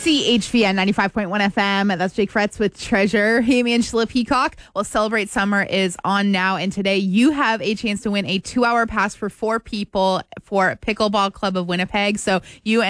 CHVN 95.1 FM. That's Jake Fretz with Treasure. Hey, me, Angela Peacock. Well, Celebrate Summer is on now, and today you have a chance to win a 2-hour pass for 4 people for Pickleball Club of Winnipeg. So you